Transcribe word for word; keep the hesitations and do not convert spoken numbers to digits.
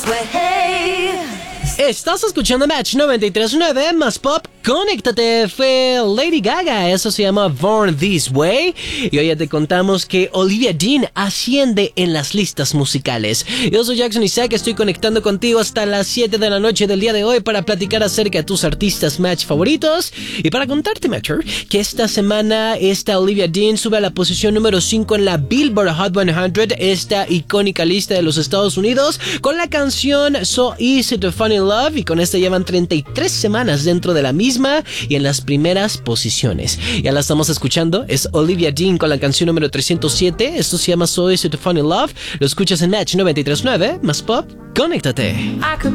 Estás escuchando Match noventa y tres punto nueve más Pop. Conéctate, fue Lady Gaga, eso se llama Born This Way. Y hoy ya te contamos que Olivia Dean asciende en las listas musicales. Yo soy Jackson Isaac, estoy conectando contigo hasta las siete de la noche del día de hoy para platicar acerca de tus artistas Match favoritos. Y para contarte, Matcher, que esta semana esta Olivia Dean sube a la posición número cinco en la Billboard Hot cien, esta icónica lista de los Estados Unidos, con la canción So Easy to Fall in Love, y con esta llevan treinta y tres semanas dentro de la misma y en las primeras posiciones. Ya la estamos escuchando, es Olivia Dean con la canción número trescientos siete, esto se llama So Easy to Fall in Love, lo escuchas en Match noventa y tres punto nueve, más Pop, conéctate.